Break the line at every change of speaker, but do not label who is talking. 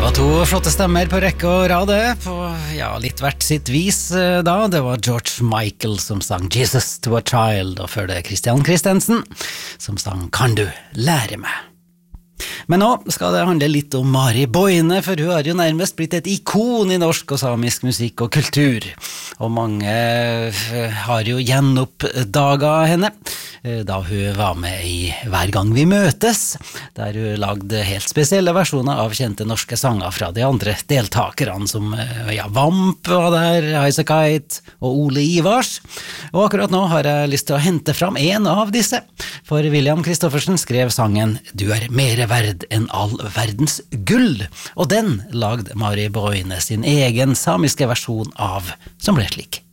To flotte stemmer på rekke og rad på litt hvert sitt vis da. Det var George Michael som sang Jesus to a Child, og før det Christian Christensen som sang Kan du lære meg? Men nå skal det handle litt om Mari Boine, for hun har jo nærmest blitt et ikon i norsk og samisk musikk og kultur. Og mange har jo gjenoppdaget henne da hun var med i Hver gang vi møtes, der hun lagde helt spesielle versjoner av kjente norske sanger fra de andre deltakerne, som Vamp var der, Highasakite og Ole Ivars. Og akkurat nå har jeg lyst til å hente fram en av disse, for William Kristoffersen skrev sangen «Du er mere verd enn all verdens gull», og den lagde Mari Boine sin egen samiske versjon av, som ble slik.